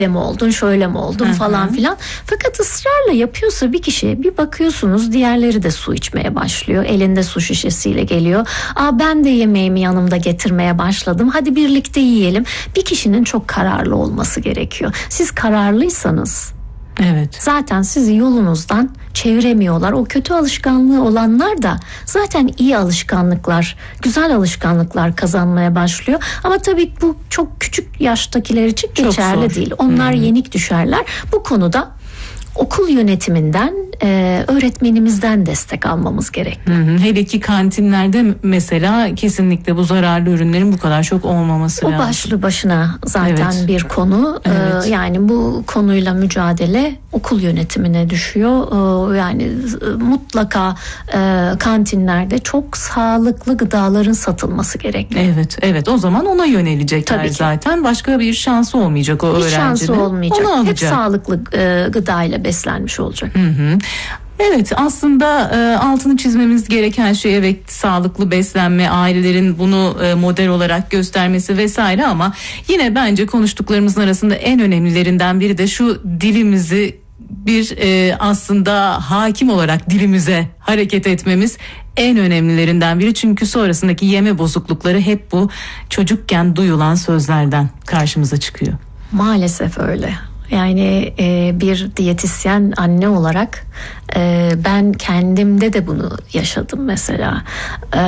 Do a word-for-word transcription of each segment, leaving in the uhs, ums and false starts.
mi oldun, şöyle mi oldun Hı-hı. falan filan. Fakat ısrarla yapıyorsa bir kişi, bir bakıyorsunuz diğerleri de su içmeye başlıyor. Elinde su şişesiyle geliyor. Aa, ben de yemeğimi yanımda getirmeye başladım. Hadi birlikte yiyelim. Bir kişinin çok kararlı olması gerekiyor. Siz kararlıysanız evet. zaten sizi yolunuzdan çeviremiyorlar. O kötü alışkanlığı olanlar da zaten iyi alışkanlıklar, güzel alışkanlıklar kazanmaya başlıyor. Ama tabii bu çok küçük yaştakiler için çok geçerli zor. Değil. Onlar hmm. yenik düşerler. Bu konuda okul yönetiminden, e, öğretmenimizden destek almamız gerekiyor. Hı hı. Hele ki kantinlerde mesela kesinlikle bu zararlı ürünlerin bu kadar çok olmaması o lazım. O başlı başına zaten evet. bir konu. Evet. E, yani bu konuyla mücadele okul yönetimine düşüyor. E, yani e, mutlaka e, kantinlerde çok sağlıklı gıdaların satılması gerekiyor. Evet, evet. O zaman ona yönelecekler zaten. Başka bir şansı olmayacak o öğrencinin. Hiç şansı olmayacak. Hep sağlıklı e, gıdayla beslenmiş olacak. Hı hı. Evet, aslında e, altını çizmemiz gereken şey evet sağlıklı beslenme, ailelerin bunu e, model olarak göstermesi vesaire, ama yine bence konuştuklarımızın arasında en önemlilerinden biri de şu dilimizi bir e, aslında hakim olarak dilimize hareket etmemiz en önemlilerinden biri. Çünkü sonrasındaki yeme bozuklukları hep bu çocukken duyulan sözlerden karşımıza çıkıyor. Maalesef öyle. Yani e, bir diyetisyen anne olarak e, ben kendimde de bunu yaşadım mesela. E,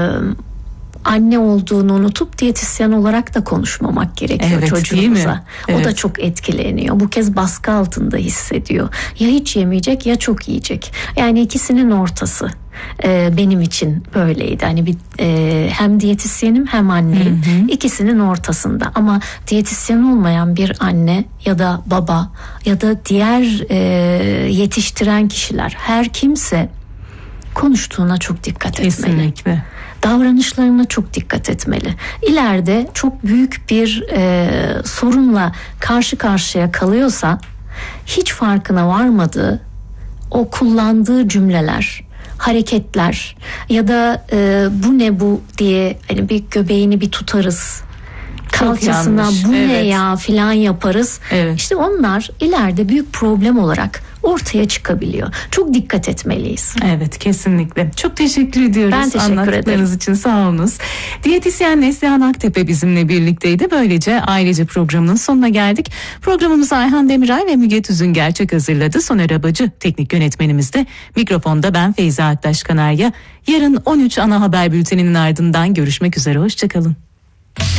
anne olduğunu unutup diyetisyen olarak da konuşmamak gerekiyor evet, çocuğumuza. Evet. O da çok etkileniyor. Bu kez baskı altında hissediyor. Ya hiç yemeyecek ya çok yiyecek. Yani ikisinin ortası. Ee, benim için böyleydi. Hani bir e, hem diyetisyenim hem anneyim. Hı hı. İkisinin ortasında. Ama diyetisyen olmayan bir anne ya da baba ya da diğer e, yetiştiren kişiler, her kimse konuştuğuna çok dikkat Kesinlikle. etmeli. Kesinlikle. Davranışlarına çok dikkat etmeli. İleride çok büyük bir e, sorunla karşı karşıya kalıyorsa hiç farkına varmadığı o kullandığı cümleler, hareketler ya da e, bu ne bu diye hani bir göbeğini bir tutarız. Kalçasına bu evet. ne ya filan yaparız. Evet. İşte onlar ileride büyük problem olarak ortaya çıkabiliyor. Çok dikkat etmeliyiz. Evet, kesinlikle. Çok teşekkür ediyoruz. Ben teşekkür anlattıklarınız ederim. için sağ olunuz. Diyetisyen Neslihan Aktepe bizimle birlikteydi. Böylece ailece programının sonuna geldik. Programımızı Ayhan Demiray ve Müge Tüzün Gerçek hazırladı. Soner Abacı teknik yönetmenimizde. Mikrofonda ben Feyza Aktaş Kanarya. Yarın on üç ana haber bülteninin ardından görüşmek üzere. Hoşçakalın.